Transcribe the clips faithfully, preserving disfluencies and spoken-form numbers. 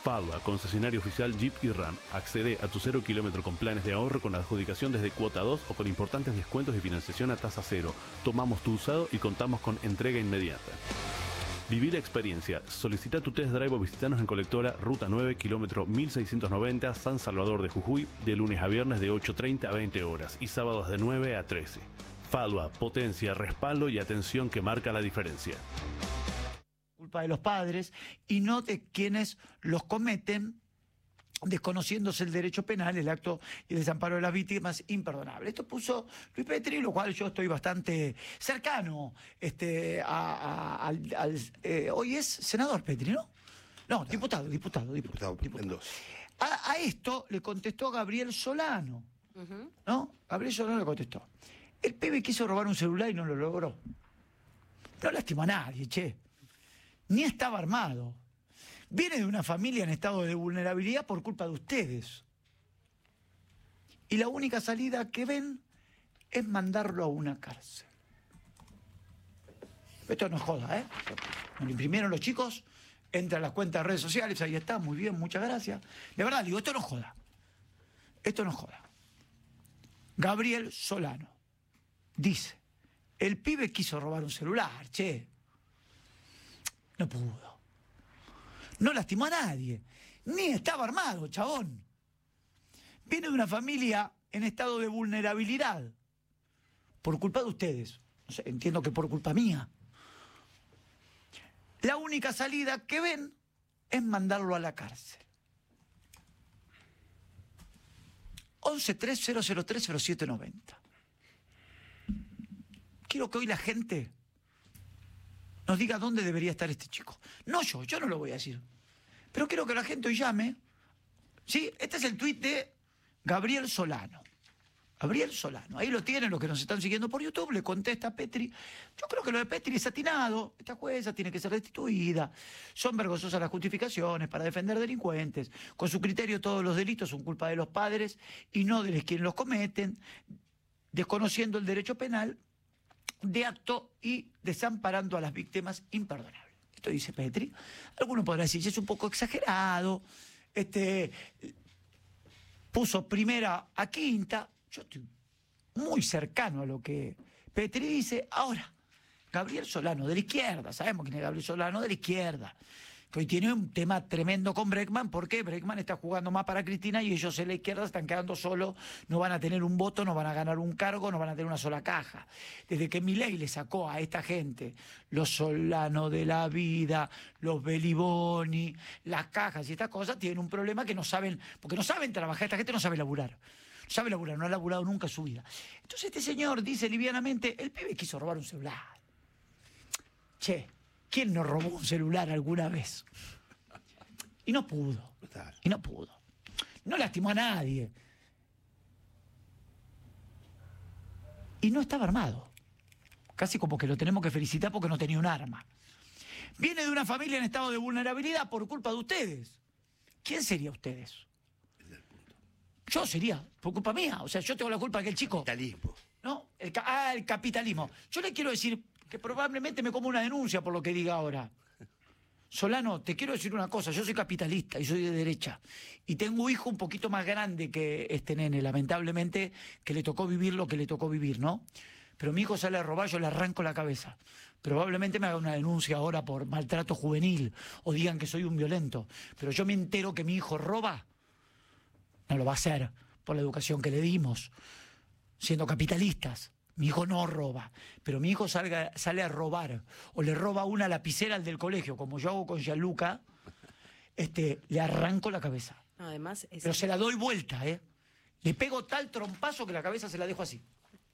Falva, concesionario oficial Jeep y Ram. Accede a tu cero kilómetro con planes de ahorro con adjudicación desde cuota dos o con importantes descuentos y financiación a tasa cero. Tomamos tu usado y contamos con entrega inmediata. Viví la experiencia. Solicita tu test drive o visitanos en Colectora, Ruta nueve, kilómetro mil seiscientos noventa, San Salvador de Jujuy, de lunes a viernes de ocho treinta a veinte horas y sábados de nueve a trece. Falva, potencia, respaldo y atención que marca la diferencia. Culpa de los padres y no de quienes los cometen, desconociéndose el derecho penal, el acto y el desamparo de las víctimas, imperdonable. Esto puso Luis Petri, lo cual yo estoy bastante cercano este, a, a, al... al eh, hoy es senador Petri, ¿no? No, diputado, diputado, diputado. diputado, diputado. A, a esto le contestó Gabriel Solano, uh-huh. ¿no? Gabriel Solano le contestó. El pibe quiso robar un celular y no lo logró. No lastimó a nadie, che. Ni estaba armado. Viene de una familia en estado de vulnerabilidad por culpa de ustedes. Y la única salida que ven es mandarlo a una cárcel. Esto no es joda, ¿eh? Me lo imprimieron los chicos, entra a las cuentas de redes sociales, ahí está, muy bien, muchas gracias. De verdad, digo, esto no es joda. Esto no es joda. Gabriel Solano dice, el pibe quiso robar un celular, che. No pudo. No lastimó a nadie, ni estaba armado, chabón. Viene de una familia en estado de vulnerabilidad, por culpa de ustedes. No sé, entiendo que por culpa mía. La única salida que ven es mandarlo a la cárcel. once tres cero cero tres cero siete noventa. Quiero que hoy la gente nos diga dónde debería estar este chico. No yo, yo no lo voy a decir. Pero quiero que la gente hoy llame. Sí, este es el tuit de Gabriel Solano. Gabriel Solano. Ahí lo tienen los que nos están siguiendo por YouTube. Le contesta a Petri. Yo creo que lo de Petri es atinado. Esta jueza tiene que ser destituida. Son vergonzosas las justificaciones para defender delincuentes. Con su criterio todos los delitos son culpa de los padres y no de los quienes los cometen. Desconociendo el derecho penal de acto y desamparando a las víctimas imperdonables. Esto dice Petri. Alguno podrá decir, es un poco exagerado, este, puso primera a quinta. Yo estoy muy cercano a lo que Petri dice. Ahora, Gabriel Solano, de la izquierda, sabemos quién es Gabriel Solano, de la izquierda, que hoy tiene un tema tremendo con Bregman, porque Bregman está jugando más para Cristina y ellos en la izquierda están quedando solos, no van a tener un voto, no van a ganar un cargo, no van a tener una sola caja. Desde que Milei le sacó a esta gente, los Solano de la vida, los Beliboni, las cajas y estas cosas, tienen un problema que no saben, porque no saben trabajar, esta gente no sabe laburar. No sabe laburar, no ha laburado nunca en su vida. Entonces este señor dice livianamente, el pibe quiso robar un celular. Che, ¿quién no robó un celular alguna vez? Y no pudo. Y no pudo. No lastimó a nadie. Y no estaba armado. Casi como que lo tenemos que felicitar porque no tenía un arma. Viene de una familia en estado de vulnerabilidad por culpa de ustedes. ¿Quién sería ustedes? Yo sería, por culpa mía. O sea, yo tengo la culpa que el chico... Capitalismo. ¿No? El, ah, el capitalismo. Yo le quiero decir... que probablemente me como una denuncia por lo que diga ahora. Solano, te quiero decir una cosa, yo soy capitalista y soy de derecha. Y tengo un hijo un poquito más grande que este nene, lamentablemente, que le tocó vivir lo que le tocó vivir, ¿no? Pero mi hijo sale a robar, yo le arranco la cabeza. Probablemente me haga una denuncia ahora por maltrato juvenil o digan que soy un violento. Pero yo me entero que mi hijo roba, no lo va a hacer por la educación que le dimos, siendo capitalistas. Mi hijo no roba, pero mi hijo salga, sale a robar o le roba una lapicera al del colegio, como yo hago con Gianluca, este, le arranco la cabeza. No, además es... Pero se la doy vuelta, ¿eh? Le pego tal trompazo que la cabeza se la dejo así.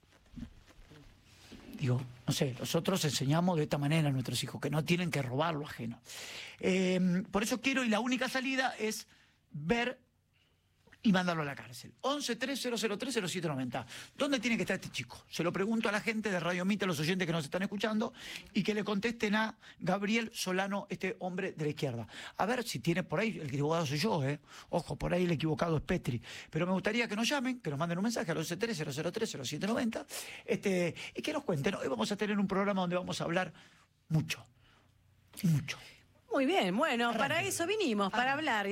Digo, no sé, nosotros enseñamos de esta manera a nuestros hijos, que no tienen que robar lo ajeno. Eh, por eso quiero, y la única salida es ver y mandarlo a la cárcel. once tres cero cero tres cero siete noventa. ¿Dónde tiene que estar este chico? Se lo pregunto a la gente de Radio Mite, a los oyentes que nos están escuchando, y que le contesten a Gabriel Solano, este hombre de la izquierda. A ver si tiene por ahí, el equivocado soy yo, ¿eh? Ojo, por ahí el equivocado es Petri. Pero me gustaría que nos llamen, que nos manden un mensaje al once tres cero cero tres cero siete noventa, este, y que nos cuenten. Hoy vamos a tener un programa donde vamos a hablar mucho, mucho. Muy bien, bueno, para eso vinimos, para hablar.